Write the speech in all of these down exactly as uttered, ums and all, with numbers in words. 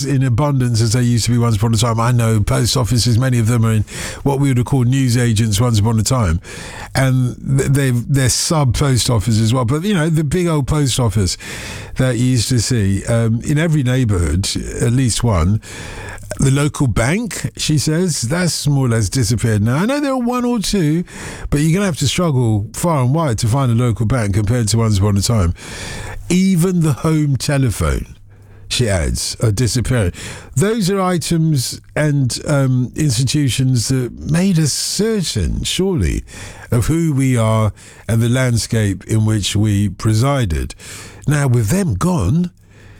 in abundance as they used to be once upon a time. I know post offices, many of them are in what we would have called newsagents once upon a time, and they've, they're sub-post offices as well. But, you know, the big old post office that you used to see um, in every neighbourhood, at least one. The local bank, she says, that's more or less disappeared now. I know there are one or two, but you're going to have to struggle far and wide to find a local bank compared to once upon a time. Even the home telephone, she adds, are disappearing. Those are items and um, institutions that made us certain, surely, of who we are and the landscape in which we presided. Now, with them gone,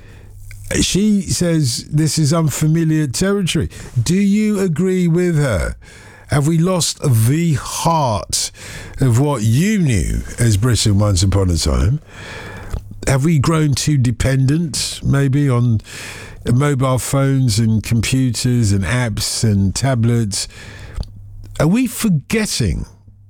she says this is unfamiliar territory. Do you agree with her? Have we lost the heart of what you knew as Britain once upon a time? Have we grown too dependent, maybe, on mobile phones and computers and apps and tablets? Are we forgetting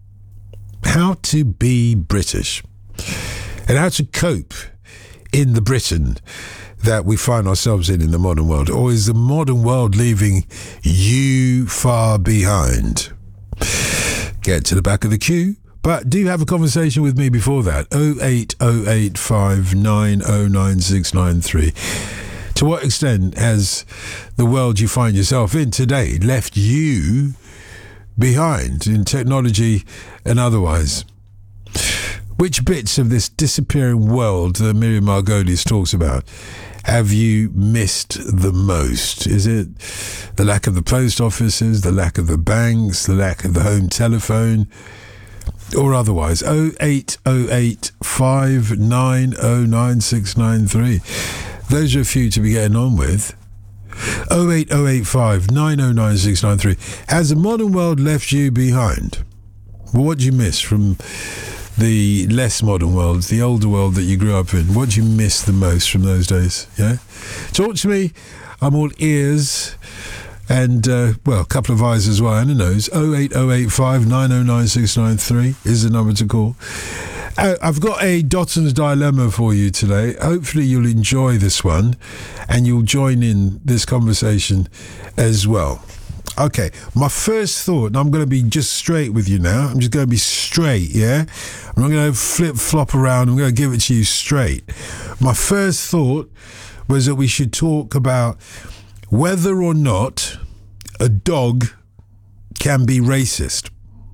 how to be British and how to cope in the Britain that we find ourselves in in the modern world? Or is the modern world leaving you far behind? Get to the back of the queue, but do have a conversation with me before that. oh eight oh eight five nine oh nine six nine three. To what extent has the world you find yourself in today left you behind in technology and otherwise? Which bits of this disappearing world that Miriam Margolyes talks about have you missed the most? Is it the lack of the post offices, the lack of the banks, the lack of the home telephone, or otherwise? oh eight oh eight five nine oh nine six nine three. Those are a few to be getting on with. oh eight oh eight five nine oh nine six nine three. Has the modern world left you behind? Well, what do you miss from the less modern world, the older world that you grew up in? What do you miss the most from those days? Yeah, talk to me. I'm all ears, and uh, well, a couple of eyes as well, and a nose. oh eight oh eight five nine oh nine six nine three is the number to call. Uh, I've got a Dotton's Dilemma for you today. Hopefully you'll enjoy this one and you'll join in this conversation as well. Okay, my first thought, and I'm going to be just straight with you now. I'm just going to be straight, yeah? I'm not going to flip-flop around. I'm going to give it to you straight. My first thought was that we should talk about whether or not a dog can be racist.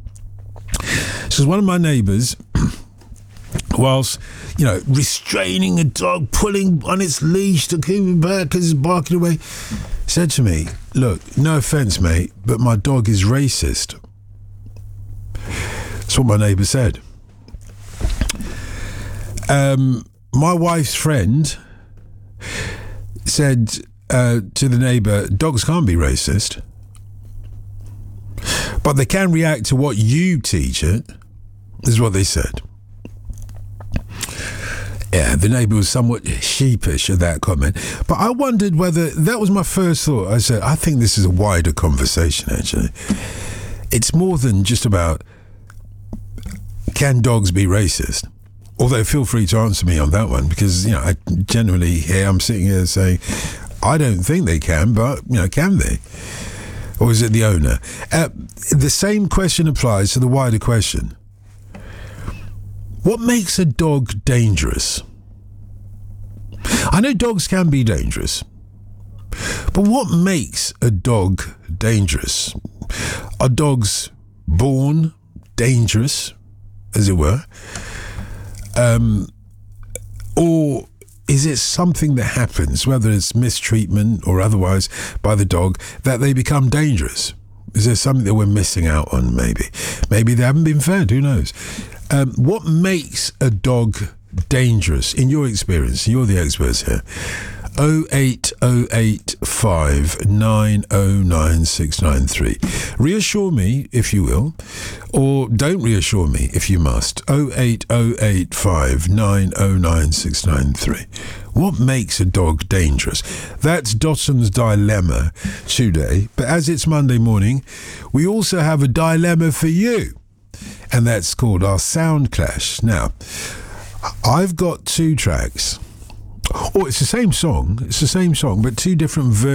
So one of my neighbours, whilst, you know, restraining a dog, pulling on its leash to keep it back because it's barking away, said to me, look, no offence, mate, but my dog is racist. That's what my neighbour said. Um, my wife's friend said uh, to the neighbour, dogs can't be racist, but they can react to what you teach it, is what they said. Yeah, the neighbour was somewhat sheepish at that comment. But I wondered whether, that was my first thought. I said, I think this is a wider conversation, actually. It's more than just about, can dogs be racist? Although feel free to answer me on that one, because, you know, I generally here, I'm sitting here saying, I don't think they can, but, you know, can they? Or is it the owner? Uh, the same question applies to the wider question. What makes a dog dangerous? I know dogs can be dangerous, but what makes a dog dangerous? Are dogs born dangerous, as it were? Um, or is it something that happens, whether it's mistreatment or otherwise, by the dog, that they become dangerous? Is there something that we're missing out on, maybe? Maybe they haven't been fed, who knows? Um, what makes a dog dangerous, in your experience? You're the experts here. oh eight oh eight five nine oh nine six nine three. Reassure me, if you will, or don't reassure me if you must. oh eight oh eight five nine oh nine six nine three. What makes a dog dangerous? That's Dotton's Dilemma today. But as it's Monday morning, we also have a dilemma for you. And that's called our Sound Clash. Now, I've got two tracks. Oh, it's the same song. It's the same song, but two different versions.